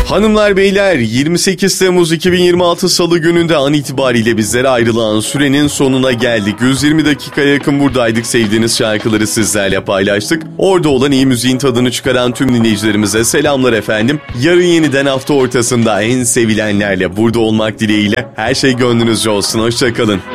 Hanımlar beyler, 28 Temmuz 2026 Salı gününde an itibariyle bizlere ayrılan sürenin sonuna geldik. 120 dakikaya yakın buradaydık, sevdiğiniz şarkıları sizlerle paylaştık. Orada olan iyi müziğin tadını çıkaran tüm dinleyicilerimize selamlar efendim. Yarın yeniden hafta ortasında en sevilenlerle burada olmak dileğiyle her şey gönlünüzce olsun, hoşçakalın.